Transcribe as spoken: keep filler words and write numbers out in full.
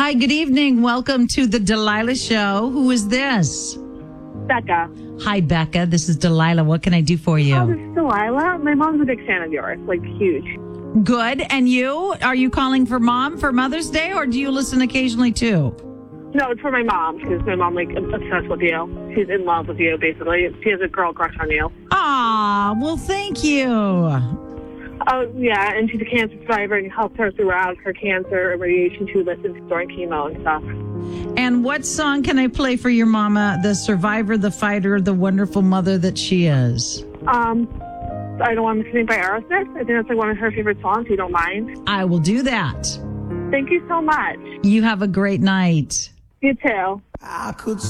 Hi, good evening. Welcome to the Delilah Show. Who is this? Becca. Hi, Becca. This is Delilah. What can I do for you? Oh, this is Delilah. My mom's a big fan of yours, like huge. Good. And you? Are you calling for mom for Mother's Day, or do you listen occasionally too? No, it's for my mom because my mom like obsessed with you. She's in love with you, basically. She has a girl crush on you. Ah, well, thank you. Oh, yeah, and she's a cancer survivor and helped her throughout her cancer and radiation she listens during chemo and stuff. And what song can I play for your mama, the survivor, the fighter, the wonderful mother that she is? Um, I don't want to sing by Aerosmith. I think that's like one of her favorite songs, if you don't mind. I will do that. Thank you so much. You have a great night. You too. I could